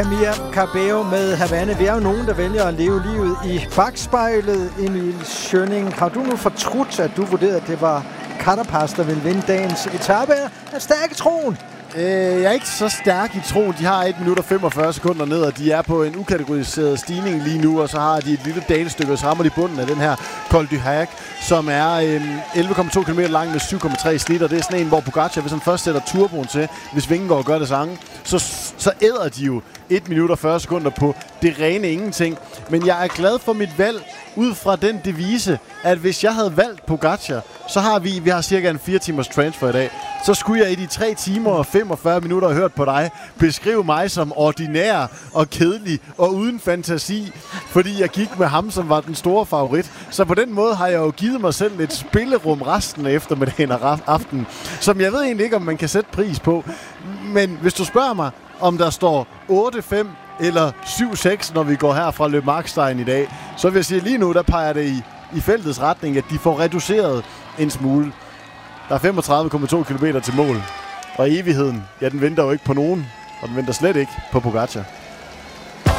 Mia Cabello med Havana. Vi er jo nogen, der vælger at leve livet i bakspejlet. Emil Schønning, har du nu fortrudt, at du vurderede, at det var Carapaz, der ville vinde dagens etape? Er stærk i troen? Jeg er ikke så stærk i troen. De har 1 minut og 45 sekunder ned, og de er på en ukategoriseret stigning lige nu, og så har de et lille dalestykke, og så rammer de bunden af den her Col du Hague, som er 11,2 km lang med 7,3 snit, og det er sådan en, hvor Pogacar, hvis han først sætter turboen til, hvis Vingegaard gør det samme, så æder de jo 1 minut og 40 sekunder på det rene ingenting. Men jeg er glad for mit valg, ud fra den devise, at hvis jeg havde valgt Pogacar, så har vi har cirka en 4 timers transfer i dag, så skulle jeg i de 3 timer og 45 minutter have hørt på dig beskrive mig som ordinær og kedelig og uden fantasi, fordi jeg gik med ham, som var den store favorit. Så på den måde har jeg jo givet mig selv lidt spillerum resten af eftermiddagen og aftenen, som jeg ved egentlig ikke, om man kan sætte pris på. Men hvis du spørger mig, om der står 8-5 eller 7-6, når vi går her fra Le Markstein i dag, så vil jeg sige, lige nu, der peger det i feltets retning, at de får reduceret en smule. Der er 35,2 km til mål. Og evigheden, ja, den venter jo ikke på nogen, og den venter slet ikke på Pogacar.